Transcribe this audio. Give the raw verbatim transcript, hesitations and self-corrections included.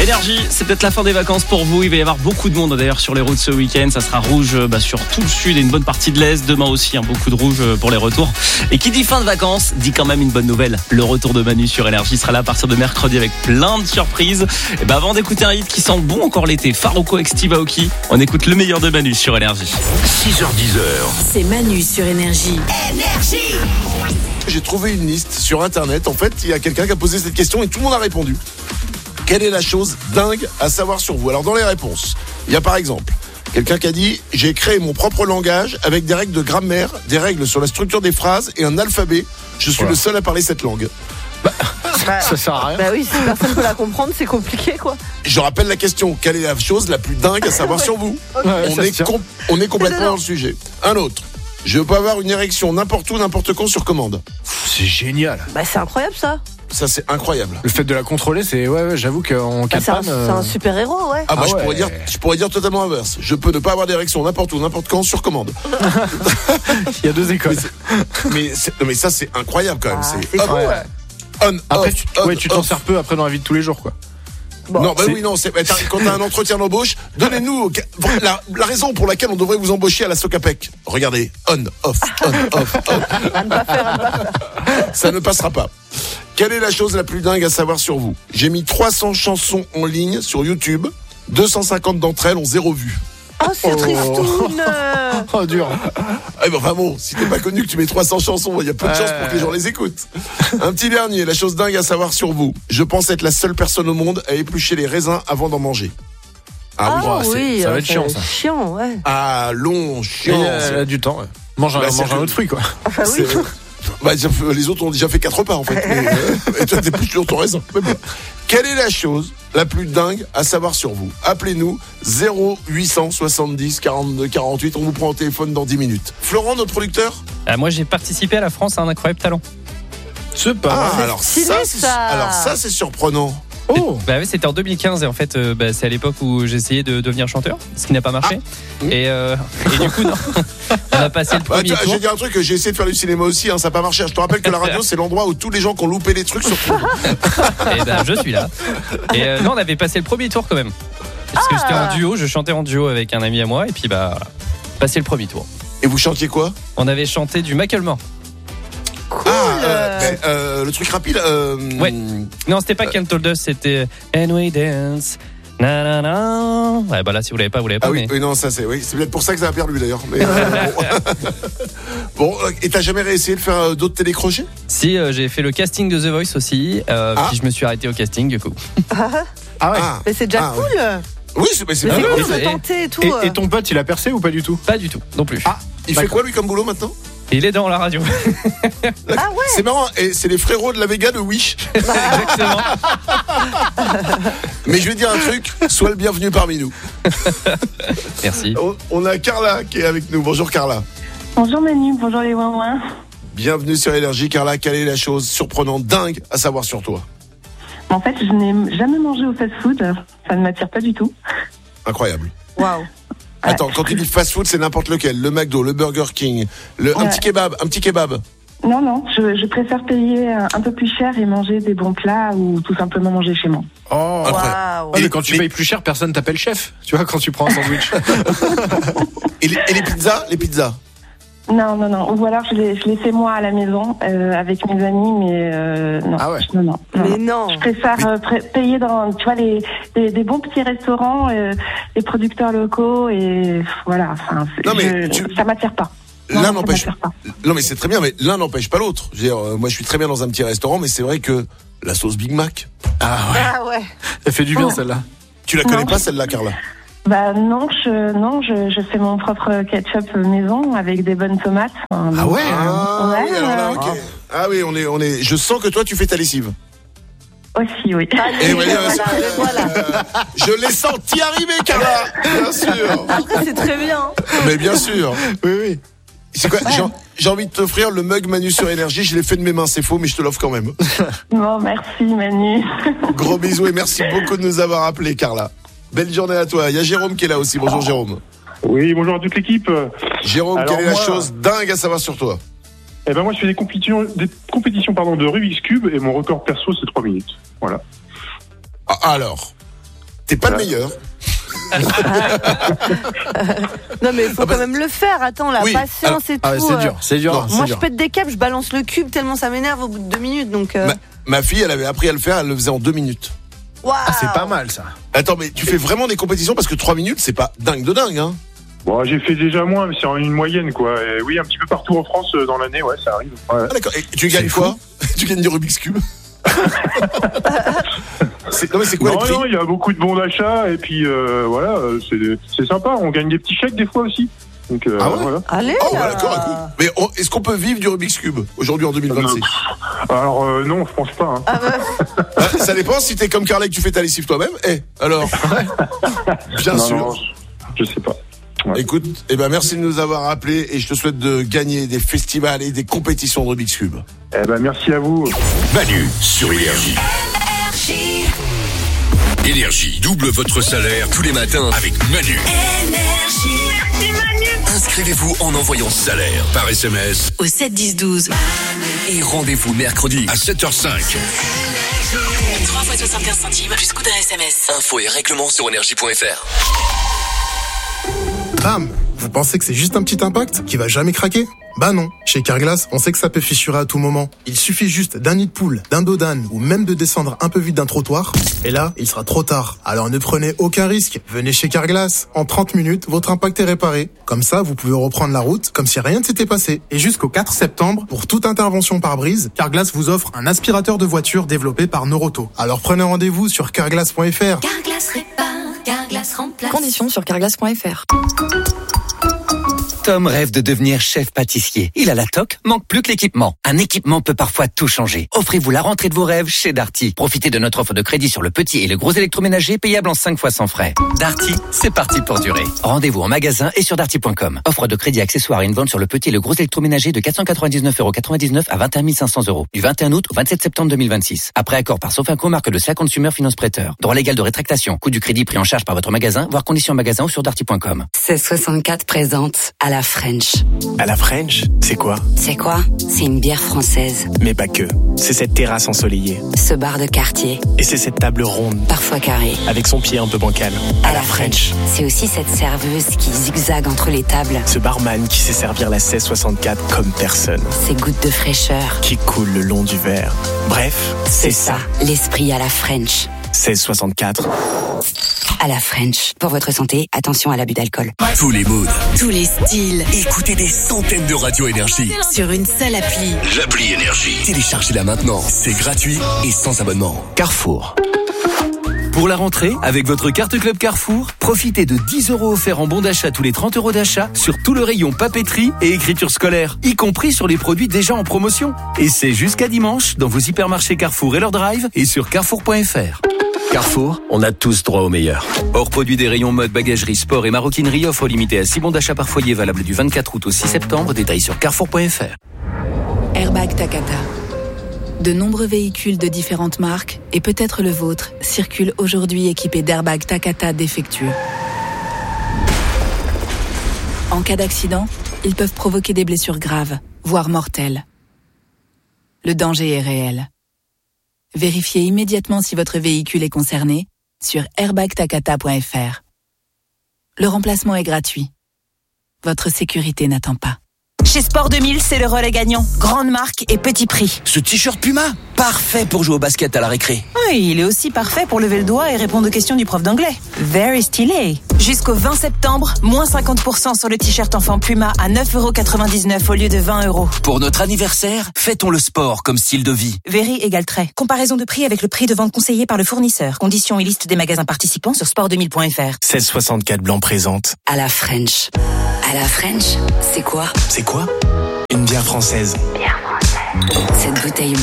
Énergie, c'est peut-être la fin des vacances pour vous. Il va y avoir beaucoup de monde d'ailleurs sur les routes ce week-end. Ça sera rouge bah, sur tout le sud et une bonne partie de l'est. Demain aussi, hein, beaucoup de rouge pour les retours. Et qui dit fin de vacances, dit quand même une bonne nouvelle. Le retour de Manu sur Énergie sera là à partir de mercredi avec plein de surprises. Et bah, avant d'écouter un hit qui sent bon encore l'été, Farruko avec Steve Aoki, on écoute le meilleur de Manu sur Énergie. six heures dix. C'est Manu sur Énergie. Énergie. J'ai trouvé une liste sur internet. En fait, il y a quelqu'un qui a posé cette question et tout le monde a répondu. Quelle est la chose dingue à savoir sur vous? Alors dans les réponses, il y a par exemple quelqu'un qui a dit « J'ai créé mon propre langage avec des règles de grammaire, des règles sur la structure des phrases et un alphabet. Je suis voilà. le seul à parler cette langue. » Bah, ça sert à rien. Bah oui, si personne peut la comprendre, c'est compliqué quoi. Je rappelle la question, quelle est la chose la plus dingue à savoir ouais. sur vous? okay. ouais, on, est com- on est complètement dans le sujet. Un autre, je peux avoir une érection n'importe où, n'importe quand sur commande. C'est génial. Bah c'est incroyable ça. Ça c'est incroyable. Le fait de la contrôler, c'est ouais, ouais j'avoue qu'en cas de panne. C'est un super héros, ouais. Ah bah ah je ouais. pourrais dire, je pourrais dire totalement inverse. Je peux ne pas avoir d'érection n'importe où, n'importe quand sur commande. Il y a deux écoles. Mais, c'est, mais, c'est, mais ça c'est incroyable quand même. Ah, c'est c'est hop, cool. ouais. On, après, off, tu, on, ouais, tu t'en off. sers peu après dans la vie de tous les jours, quoi. Bon, non, bah c'est... oui, non, c'est, quand t'as un entretien d'embauche, donnez-nous la, la raison pour laquelle on devrait vous embaucher à la Socapec. Regardez, on, off, on, off, on. Ça ne passera pas. Quelle est la chose la plus dingue à savoir sur vous? J'ai mis trois cents chansons en ligne sur YouTube. deux cent cinquante d'entre elles ont zéro vue. Oh, c'est oh. tristoun. Oh, dur. Eh ben, enfin bon, si t'es pas connu que tu mets trois cents chansons, il y a peu de euh... chances pour que les gens les écoutent. Un petit dernier, la chose dingue à savoir sur vous. Je pense être la seule personne au monde à éplucher les raisins avant d'en manger. Ah, ah oui, oui ça va être chiant, ça. Chiant, ouais. Ah, long, chiant. Il y a, il y a du temps, ouais. Mange un, bah, mange un autre fruit, quoi. Ah oui. Bah, les autres ont déjà fait quatre repas, en fait. Mais, euh, et toi, t'es plus toujours ton raisin. Mais bon. Quelle est la chose la plus dingue à savoir sur vous? Appelez-nous zéro huit cent soixante-dix quarante-deux quarante-huit. On vous prend au téléphone dans dix minutes. Florent, notre producteur? Ah, moi, j'ai participé à la France à un incroyable talent. C'est pas. Ah, alors stylé, ça, c'est, ça. alors ça, c'est surprenant. Oh. Bah oui, c'était en deux mille quinze et en fait euh, bah, c'est à l'époque où j'essayais de devenir chanteur, ce qui n'a pas marché. Ah. Et, euh, et du coup non, on a passé le premier bah, tour. J'ai dit un truc, j'ai essayé de faire du cinéma aussi, hein, ça n'a pas marché. Je te rappelle que la radio c'est l'endroit où tous les gens qui ont loupé les trucs se retrouvent. Et ben je suis là. Et euh, non, on avait passé le premier tour quand même. Parce que ah. j'étais en duo, je chantais en duo avec un ami à moi et puis bah passé le premier tour. Et vous chantiez quoi? On avait chanté du Macklemore. Cool. Ah, euh, ben, euh, le truc rapide. Euh, ouais. Non, c'était pas Can't Told Us, c'était And We Dance. Na na na. Ouais, bah là, si vous l'avez pas, vous l'avez pas. Ah oui, mais... oui, non, ça c'est, oui, c'est peut-être pour ça que ça a perdu d'ailleurs. Mais, euh, bon. Bon, et t'as jamais réessayé de faire euh, d'autres télécrochets? Si, euh, j'ai fait le casting de The Voice aussi, euh, ah. puis je me suis arrêté au casting du coup. Ah, ah ouais. Ah. Mais c'est déjà ah, cool. Ouais. Oui, c'est, mais c'est, mais c'est cool cool de tenter et tout. Et, et ton pote, il a percé ou pas du tout? Pas du tout, non plus. Ah, il D'accord. fait quoi lui comme boulot maintenant? Il est dans la radio. Ah ouais. C'est marrant, et c'est les frérots de la Vega de Wish. Exactement. Mais je vais dire un truc, sois le bienvenu parmi nous. Merci. On, on a Carla qui est avec nous. Bonjour Carla. Bonjour Manu, bonjour les ouin-ouin. Bienvenue sur Énergie. Carla, quelle est la chose surprenante, dingue à savoir sur toi? En fait, je n'ai jamais mangé au fast-food, ça ne m'attire pas du tout. Incroyable. Waouh. Attends, quand tu dis fast-food, c'est n'importe lequel. Le McDo, le Burger King, le, ouais. un petit kebab, un petit kebab. Non, non, je, je préfère payer un peu plus cher et manger des bons plats ou tout simplement manger chez moi. Oh, wow. Ouais, mais quand tu mais... payes plus cher, personne t'appelle chef. Tu vois, quand tu prends un sandwich. et, les, et les pizzas, les pizzas. Non, non, non. Ou alors je les, je les fais moi à la maison euh, avec mes amis, mais euh, non. Ah ouais. Non, non. non mais non. Je préfère euh, pré- payer dans, tu vois, les, les des bons petits restaurants, euh, les producteurs locaux et voilà. Enfin, non mais je, tu... ça m'attire pas. Non, l'un non, n'empêche pas. Non mais c'est très bien, mais l'un n'empêche pas l'autre. Je veux dire, euh, moi je suis très bien dans un petit restaurant, mais c'est vrai que la sauce Big Mac. Ah ouais. Ah ouais. Elle fait du bien oh. celle-là. Tu la connais non. pas celle-là, Carla? Bah non, je non, je, je fais mon propre ketchup maison avec des bonnes tomates. Enfin, ah ouais, ah, ouais, oui, alors là, ok. Ah oui, on est, on est. Je sens que toi, tu fais ta lessive. Aussi, oui. Allez, Et voilà, voilà, voilà. Je l'ai senti arriver, Carla. Bien sûr. Après, c'est très bien. Mais bien sûr. Oui, oui. C'est quoi? J'ai, j'ai envie de t'offrir le mug Manu sur Énergie. Je l'ai fait de mes mains, c'est faux, mais je te l'offre quand même. Bon, merci Manu. Gros bisous et merci beaucoup de nous avoir appelés, Carla. Belle journée à toi. Il y a Jérôme qui est là aussi. Bonjour Jérôme. Oui, bonjour à toute l'équipe. Jérôme, alors quelle est moi, la chose dingue à savoir sur toi? Eh ben moi, je fais des compétitions, des compétitions pardon, de Rubik's Cube et mon record perso, c'est trois minutes. Voilà. Ah, alors, t'es pas le meilleur. Non mais il faut Ah bah, quand même le faire. Attends, la oui. patience et Ah ouais, tout. c'est euh. dur, c'est dur. Non, c'est Moi dur. je pète des câbles, je balance le cube tellement ça m'énerve au bout de deux minutes. Donc. Euh... Ma, ma fille, elle avait appris à le faire, elle le faisait en deux minutes. Waouh. Ah, c'est pas mal ça. Attends, mais tu fais vraiment des compétitions parce que trois minutes, c'est pas dingue de dingue, hein. Bon, j'ai fait déjà moins, mais c'est en une moyenne, quoi. Et oui, un petit peu partout en France euh, dans l'année, ouais, ça arrive. Ouais. Ah, d'accord. Et tu gagnes C'est quoi? Tu gagnes du Rubik's Cube. c'est, non, mais c'est quoi Non, les prix? non, il y a beaucoup de bons d'achat, et puis euh, voilà, euh, c'est, c'est sympa. On gagne des petits chèques des fois aussi. Donc, euh, Ah ouais voilà. Allez. Oh, là. bah, d'accord, écoute. Mais on- est-ce qu'on peut vivre du Rubik's Cube aujourd'hui en deux mille vingt-six? Alors, euh, non, je pense pas. Hein. Ah bah, Ah, ça dépend si t'es comme Carla et que tu fais ta lessive toi-même. Eh, alors bien non, sûr. non, je, je sais pas. Ouais. Écoute, eh ben merci de nous avoir appelés et je te souhaite de gagner des festivals et des compétitions de Rubik's Cube. Eh ben, merci à vous. Manu sur Énergie. Énergie double votre salaire tous les matins avec Manu. Inscrivez-vous en envoyant salaire par S M S Au sept dix douze. et rendez-vous mercredi à sept heures cinq. trois fois soixante-quinze centimes plus coût d'un S M S. Infos et règlements sur énergie point F R. Bam! Vous pensez que c'est juste un petit impact qui va jamais craquer? Bah non. Chez Carglass, on sait que ça peut fissurer à tout moment. Il suffit juste d'un nid de poule, d'un dos d'âne ou même de descendre un peu vite d'un trottoir. Et là, il sera trop tard. Alors ne prenez aucun risque. Venez chez Carglass. En trente minutes, votre impact est réparé. Comme ça, vous pouvez reprendre la route comme si rien ne s'était passé. Et jusqu'au quatre septembre, pour toute intervention par brise, Carglass vous offre un aspirateur de voiture développé par Noroto. Alors prenez rendez-vous sur carglass point F R. Carglass répare, Carglass remplace. Conditions sur carglass point F R. Tom rêve de devenir chef pâtissier. Il a la toque, manque plus que l'équipement. Un équipement peut parfois tout changer. Offrez-vous la rentrée de vos rêves chez Darty. Profitez de notre offre de crédit sur le petit et le gros électroménager payable en cinq fois sans frais. Darty, c'est parti pour durer. Rendez-vous en magasin et sur darty point com. Offre de crédit accessoire et une vente sur le petit et le gros électroménager de quatre cent quatre-vingt-dix-neuf euros quatre-vingt-dix-neuf à vingt et un mille cinq cents euros. Du vingt et un août au vingt-sept septembre deux mille vingt-six. Après accord par Sofinco, marque de Slack Consumer Finance Prêteur. Droit légal de rétractation. Coût du crédit pris en charge par votre magasin, voire conditions en magasin ou sur darty point com. seize soixante-quatre présente à la French. À la French, c'est quoi? C'est quoi? C'est une bière française. Mais pas que. C'est cette terrasse ensoleillée. Ce bar de quartier. Et c'est cette table ronde. Parfois carrée. Avec son pied un peu bancal. À, à la French. C'est aussi cette serveuse qui zigzague entre les tables. Ce barman qui sait servir la seize soixante-quatre comme personne. Ces gouttes de fraîcheur. Qui coulent le long du verre. Bref, c'est, c'est ça. ça. L'esprit à la French. seize soixante-quatre. À la French. Pour votre santé, attention à l'abus d'alcool. Tous les moods. Tous les styles. Écoutez des centaines de radios Énergie. Sur une seule appli. L'appli Énergie. Téléchargez-la maintenant. C'est gratuit et sans abonnement. Carrefour. Pour la rentrée, avec votre carte Club Carrefour, profitez de dix euros offerts en bon d'achat tous les trente euros d'achat sur tout le rayon papeterie et écriture scolaire, y compris sur les produits déjà en promotion. Et c'est jusqu'à dimanche dans vos hypermarchés Carrefour et leur drive et sur carrefour point F R. Carrefour, on a tous droit au meilleur. Hors produit des rayons mode, bagagerie, sport et maroquinerie, offre limitée à six bons d'achat par foyer valable du vingt-quatre août au six septembre. Détails sur carrefour point F R. Airbag Takata. De nombreux véhicules de différentes marques, et peut-être le vôtre, circulent aujourd'hui équipés d'airbags Takata défectueux. En cas d'accident, ils peuvent provoquer des blessures graves, voire mortelles. Le danger est réel. Vérifiez immédiatement si votre véhicule est concerné sur airbag takata point F R. Le remplacement est gratuit. Votre sécurité n'attend pas. Chez Sport deux mille, c'est le relais gagnant. Grande marque et petit prix. Ce t-shirt Puma, parfait pour jouer au basket à la récré. Oui, il est aussi parfait pour lever le doigt et répondre aux questions du prof d'anglais. Very stylé. Jusqu'au vingt septembre, moins cinquante pour cent sur le t-shirt enfant Puma à neuf euros quatre-vingt-dix-neuf au lieu de vingt euros. Pour notre anniversaire, fêtons le sport comme style de vie. Very égale trait. Comparaison de prix avec le prix de vente conseillé par le fournisseur. Conditions et liste des magasins participants sur sport deux mille point F R. seize soixante-quatre blanc présente. À la French. À la French, c'est quoi? C'est quoi? Une bière française. Bière française. Cette bouteille